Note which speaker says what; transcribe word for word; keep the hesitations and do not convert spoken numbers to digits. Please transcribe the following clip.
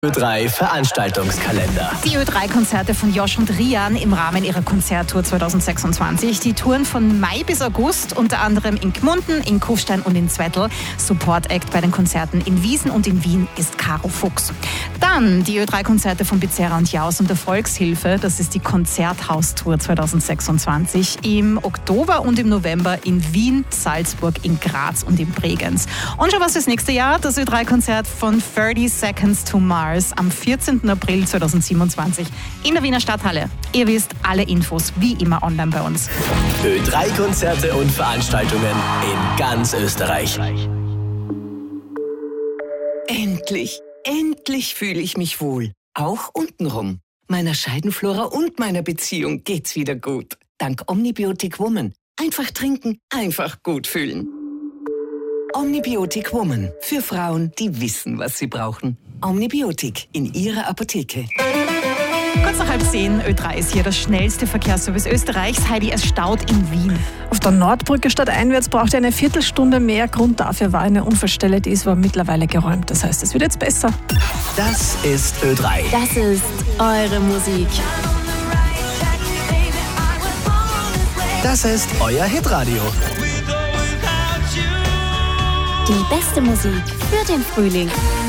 Speaker 1: Ö drei Veranstaltungskalender.
Speaker 2: Die Ö drei Konzerte von Josh und Rian im Rahmen ihrer Konzerttour zwanzig sechsundzwanzig. Die Touren von Mai bis August, unter anderem in Gmunden, in Kufstein und in Zwettl. Support Act bei den Konzerten in Wiesen und in Wien ist Caro Fuchs. Dann die Ö drei Konzerte von Bizerra und Jaus und der Volkshilfe. Das ist die Konzerthaustour zwanzig sechsundzwanzig im Oktober und im November in Wien, Salzburg, in Graz und in Bregenz. Und schon was fürs nächste Jahr, das Ö drei Konzert von thirty Seconds to Mars am vierzehnten April zweitausendsiebenundzwanzig in der Wiener Stadthalle. Ihr wisst, alle Infos wie immer online bei uns.
Speaker 1: Ö drei Konzerte und Veranstaltungen in ganz Österreich.
Speaker 3: Endlich, endlich fühle ich mich wohl. Auch untenrum. Meiner Scheidenflora und meiner Beziehung geht's wieder gut. Dank Omnibiotic Woman. Einfach trinken, einfach gut fühlen. Omnibiotic Woman. Für Frauen, die wissen, was sie brauchen. Omnibiotic in ihrer Apotheke.
Speaker 2: Kurz nach halb zehn, Ö drei ist hier das schnellste Verkehrsservice Österreichs. Heidi, es staut in Wien.
Speaker 4: Auf der Nordbrücke stadteinwärts braucht ihr eine Viertelstunde mehr. Grund dafür war eine Unfallstelle, die ist aber mittlerweile geräumt. Das heißt, es wird jetzt besser.
Speaker 1: Das ist Ö drei.
Speaker 5: Das ist eure Musik.
Speaker 1: Das ist euer Hitradio.
Speaker 5: Die beste Musik für den Frühling.